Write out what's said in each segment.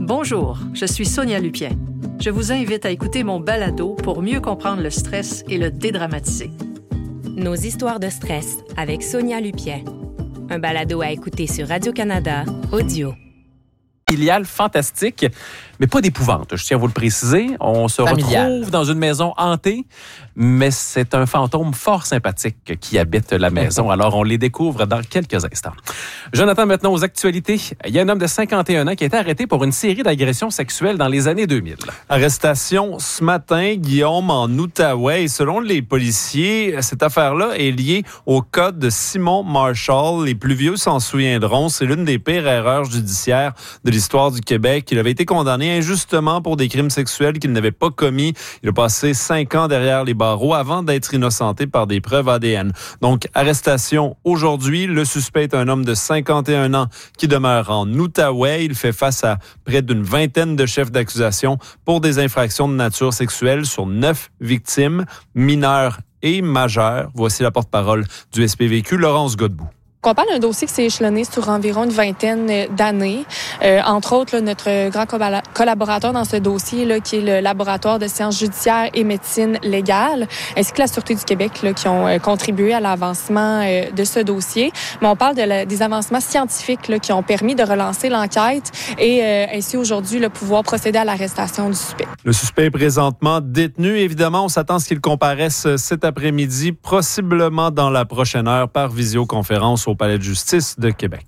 Bonjour, je suis Sonia Lupien. Je vous invite à écouter mon balado pour mieux comprendre le stress et le dédramatiser. Nos histoires de stress avec Sonia Lupien. Un balado à écouter sur Radio-Canada Audio. Familial fantastique, mais pas d'épouvante, je tiens à vous le préciser. On se retrouve dans une maison hantée, mais c'est un fantôme fort sympathique qui habite la maison. Alors, on les découvre dans quelques instants. Jonathan, maintenant aux actualités. Il y a un homme de 51 ans qui a été arrêté pour une série d'agressions sexuelles dans les années 2000. Arrestation ce matin, Guillaume, en Outaouais. Et selon les policiers, cette affaire-là est liée au cas de Simon Marshall. Les plus vieux s'en souviendront. C'est l'une des pires erreurs judiciaires de l'histoire du Québec. Il avait été condamné injustement pour des crimes sexuels qu'il n'avait pas commis. Il a passé 5 ans derrière les barreaux avant d'être innocenté par des preuves ADN. Donc, arrestation aujourd'hui. Le suspect est un homme de 51 ans qui demeure en Outaouais. Il fait face à près d'une vingtaine de chefs d'accusation pour des infractions de nature sexuelle sur 9 victimes, mineures et majeures. Voici la porte-parole du SPVQ, Laurence Godbout. On parle d'un dossier qui s'est échelonné sur environ une vingtaine d'années. Entre autres, là, notre grand collaborateur dans ce dossier, là, qui est le laboratoire de sciences judiciaires et médecine légale, ainsi que la Sûreté du Québec, là, qui ont contribué à l'avancement de ce dossier. Mais on parle des avancements scientifiques là, qui ont permis de relancer l'enquête et ainsi aujourd'hui là, pouvoir procéder à l'arrestation du suspect. Le suspect est présentement détenu. Évidemment, on s'attend à ce qu'il comparaisse cet après-midi, possiblement dans la prochaine heure, par visioconférence au Palais de justice de Québec.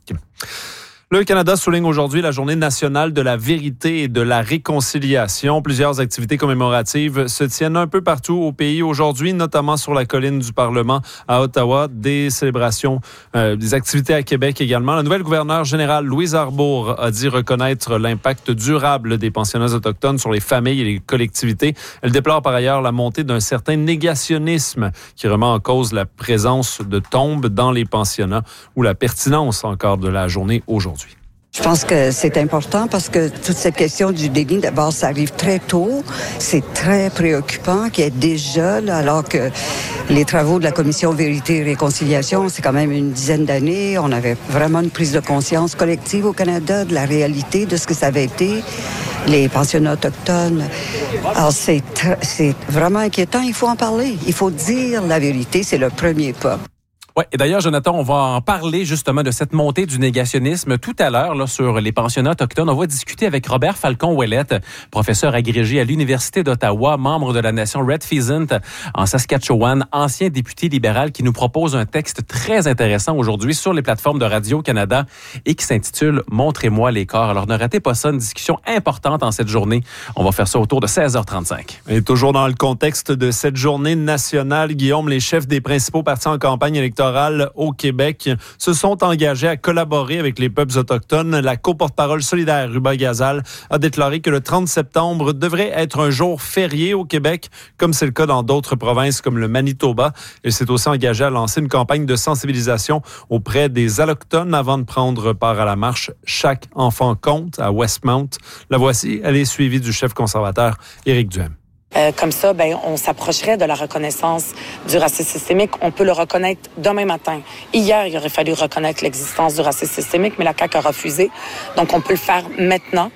Le Canada souligne aujourd'hui la Journée nationale de la vérité et de la réconciliation. Plusieurs activités commémoratives se tiennent un peu partout au pays aujourd'hui, notamment sur la colline du Parlement à Ottawa. Des célébrations, des activités à Québec également. La nouvelle gouverneure générale, Louise Arbour, a dit reconnaître l'impact durable des pensionnats autochtones sur les familles et les collectivités. Elle déplore par ailleurs la montée d'un certain négationnisme qui remet en cause la présence de tombes dans les pensionnats ou la pertinence encore de la journée aujourd'hui. Je pense que c'est important parce que toute cette question du déni, d'abord, ça arrive très tôt. C'est très préoccupant qu'il y ait déjà, là, alors que les travaux de la Commission Vérité et Réconciliation, c'est quand même une dizaine d'années. On avait vraiment une prise de conscience collective au Canada de la réalité de ce que ça avait été, les pensionnats autochtones. Alors, c'est vraiment inquiétant. Il faut en parler. Il faut dire la vérité. C'est le premier pas. Oui, et d'ailleurs, Jonathan, on va en parler justement de cette montée du négationnisme tout à l'heure là, sur les pensionnats autochtones. On va discuter avec Robert Falcon-Ouellette, professeur agrégé à l'Université d'Ottawa, membre de la nation Red Pheasant en Saskatchewan, ancien député libéral qui nous propose un texte très intéressant aujourd'hui sur les plateformes de Radio-Canada et qui s'intitule « Montrez-moi les corps ». Alors, ne ratez pas ça, une discussion importante en cette journée. On va faire ça autour de 16h35. Et toujours dans le contexte de cette journée nationale, Guillaume, les chefs des principaux partis en campagne électorale au Québec se sont engagés à collaborer avec les peuples autochtones. La co-porte-parole solidaire, Ruba Gazal, a déclaré que le 30 septembre devrait être un jour férié au Québec, comme c'est le cas dans d'autres provinces comme le Manitoba. Elle s'est aussi engagée à lancer une campagne de sensibilisation auprès des Allochtones avant de prendre part à la marche « Chaque enfant compte » à Westmount. La voici, elle est suivie du chef conservateur Éric Duhem. Comme ça, on s'approcherait de la reconnaissance du racisme systémique. On peut le reconnaître demain matin. Hier, il aurait fallu reconnaître l'existence du racisme systémique, mais la CAQ a refusé. Donc, on peut le faire maintenant,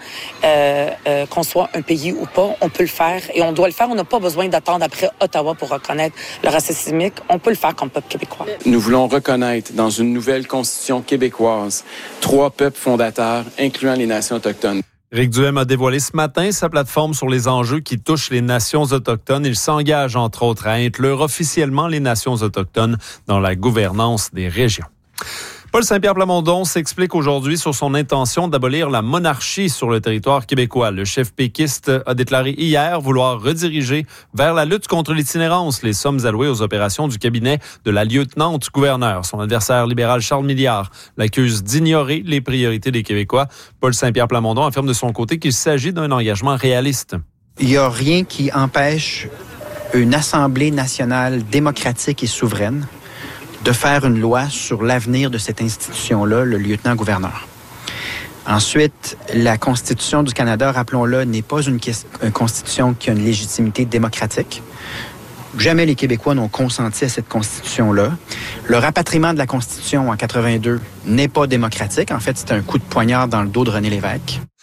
qu'on soit un pays ou pas. On peut le faire et on doit le faire. On n'a pas besoin d'attendre après Ottawa pour reconnaître le racisme systémique. On peut le faire comme peuple québécois. Nous voulons reconnaître dans une nouvelle constitution québécoise 3 peuples fondateurs, incluant les nations autochtones. Éric Duhem a dévoilé ce matin sa plateforme sur les enjeux qui touchent les nations autochtones. Il s'engage, entre autres, à inclure officiellement les nations autochtones dans la gouvernance des régions. Paul Saint-Pierre Plamondon s'explique aujourd'hui sur son intention d'abolir la monarchie sur le territoire québécois. Le chef péquiste a déclaré hier vouloir rediriger vers la lutte contre l'itinérance les sommes allouées aux opérations du cabinet de la lieutenant-gouverneur. Son adversaire libéral Charles Milliard l'accuse d'ignorer les priorités des Québécois. Paul Saint-Pierre Plamondon affirme de son côté qu'il s'agit d'un engagement réaliste. Il n'y a rien qui empêche une Assemblée nationale démocratique et souveraine de faire une loi sur l'avenir de cette institution-là, le lieutenant-gouverneur. Ensuite, la Constitution du Canada, rappelons-le, n'est pas une constitution qui a une légitimité démocratique. Jamais les Québécois n'ont consenti à cette Constitution-là. Le rapatriement de la Constitution en 82 n'est pas démocratique. En fait, c'est un coup de poignard dans le dos de René Lévesque.